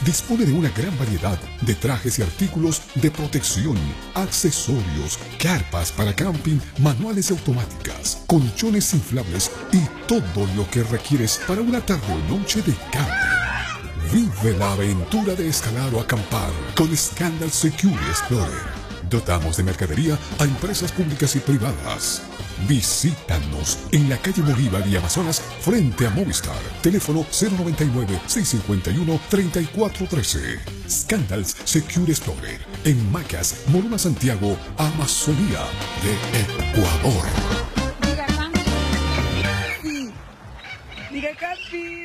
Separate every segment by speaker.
Speaker 1: dispone de una gran variedad de trajes y artículos de protección, accesorios, carpas para camping, manuales y automáticas, colchones inflables y todo lo que requieres para una tarde o noche de camping. Vive la aventura de escalar o acampar con Scandal Secure Explorer. Dotamos de mercadería a empresas públicas y privadas. Visítanos en la calle Bolívar y Amazonas frente a Movistar. Teléfono 099-651-3413. Scandals Secure Explorer. En Macas, Morona, Santiago, Amazonía de Ecuador.
Speaker 2: Diga camping. Diga camping.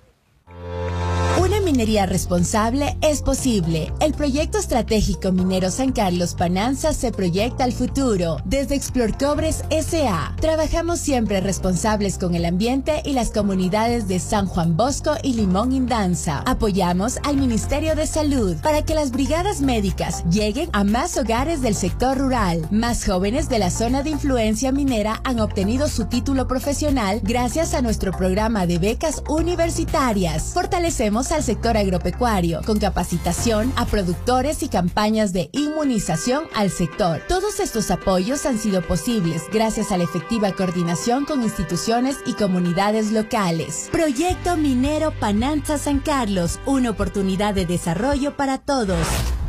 Speaker 3: Una minería responsable es posible. El proyecto estratégico minero San Carlos Pananza se proyecta al futuro. Desde Explorcobres S.A. trabajamos siempre responsables con el ambiente y las comunidades de San Juan Bosco y Limón Indanza. Apoyamos al Ministerio de Salud para que las brigadas médicas lleguen a más hogares del sector rural. Más jóvenes de la zona de influencia minera han obtenido su título profesional gracias a nuestro programa de becas universitarias. Fortalecemos al sector agropecuario con capacitación a productores y campañas de inmunización al sector. Todos estos apoyos han sido posibles gracias a la efectiva coordinación con instituciones y comunidades locales. Proyecto Minero Pananza San Carlos, una oportunidad de desarrollo para todos.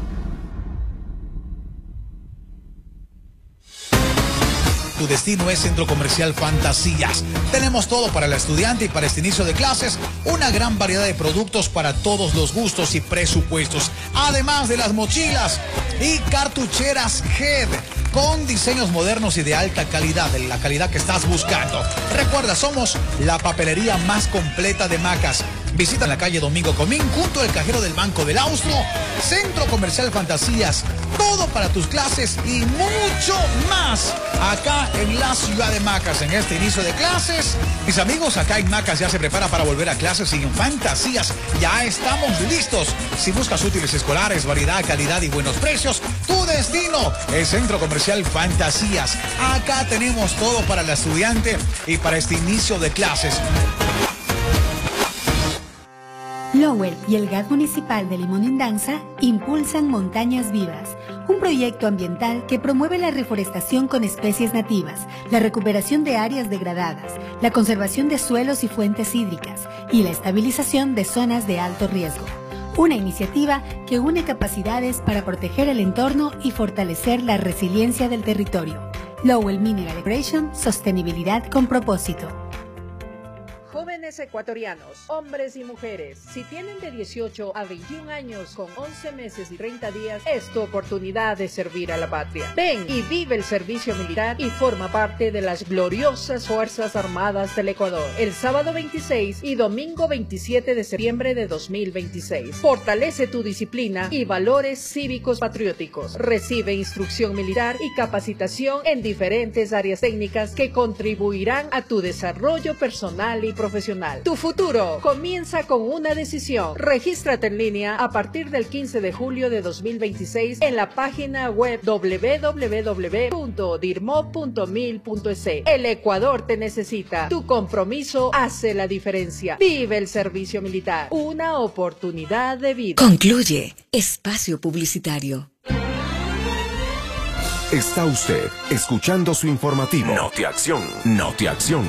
Speaker 4: Tu destino es Centro Comercial Fantasías. Tenemos todo para el estudiante y para este inicio de clases. Una gran variedad de productos para todos los gustos y presupuestos. Además de las mochilas y cartucheras Head con diseños modernos y de alta calidad, de la calidad que estás buscando. Recuerda, somos la papelería más completa de Macas. Visita la calle Domingo Comín junto al cajero del Banco del Austro. Centro Comercial Fantasías. Todo para tus clases y mucho más. Acá en la ciudad de Macas, en este inicio de clases. Mis amigos, acá en Macas ya se prepara para volver a clases y en Fantasías ya estamos listos. Si buscas útiles escolares, variedad, calidad y buenos precios, tu destino es Centro Comercial Fantasías. Acá tenemos todo para el estudiante y para este inicio de clases.
Speaker 5: Lower y el GAT Municipal de Limón Indanza impulsan Montañas Vivas, un proyecto ambiental que promueve la reforestación con especies nativas, la recuperación de áreas degradadas, la conservación de suelos y fuentes hídricas y la estabilización de zonas de alto riesgo. Una iniciativa que une capacidades para proteger el entorno y fortalecer la resiliencia del territorio. Lowell Mineral Exploration, sostenibilidad con propósito.
Speaker 2: Jóvenes ecuatorianos, hombres y mujeres, si tienen de 18 a 21 años con 11 meses y 30 días, es tu oportunidad de servir a la patria. Ven y vive el servicio militar y forma parte de las gloriosas Fuerzas Armadas del Ecuador. El sábado 26 y domingo 27 de septiembre de 2026. Fortalece tu disciplina y valores cívicos patrióticos. Recibe instrucción militar y capacitación en diferentes áreas técnicas que contribuirán a tu desarrollo personal y profesional. Tu futuro comienza con una decisión. Regístrate en línea a partir del 15 de julio de 2026 en la página web www.dirmo.mil.es. El Ecuador te necesita. Tu compromiso hace la diferencia. Vive el servicio militar. Una oportunidad de vida.
Speaker 6: Concluye espacio publicitario.
Speaker 7: Está usted escuchando su informativo. Notiacción. Notiacción.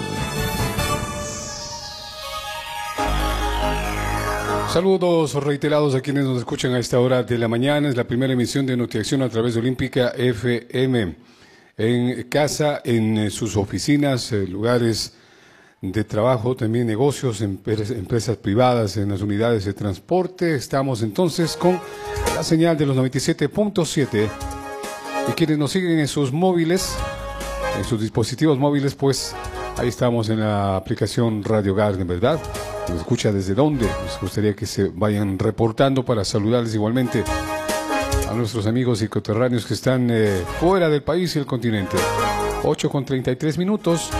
Speaker 8: Saludos reiterados a quienes nos escuchan a esta hora de la mañana. Es la primera emisión de Notiacción a través de Olímpica FM. En casa, en sus oficinas, lugares de trabajo, también negocios, empresas privadas, en las unidades de transporte. Estamos entonces con la señal de los 97.7. Y quienes nos siguen en sus móviles, en sus dispositivos móviles, pues ahí estamos en la aplicación Radio Garden, ¿verdad? ¿Nos escucha desde dónde? Nos gustaría que se vayan reportando para saludarles igualmente a nuestros amigos y coterráneos que están fuera del país y el continente. 8:33.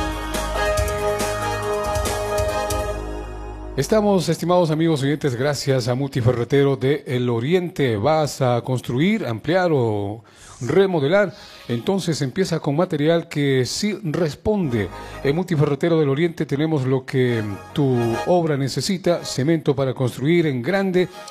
Speaker 8: Estamos, estimados amigos oyentes, gracias a Multiferretero de El Oriente. ¿Vas a construir, ampliar o remodelar? Entonces empieza con material que sí responde. En Multiferretero del Oriente tenemos lo que tu obra necesita: cemento para construir en grande,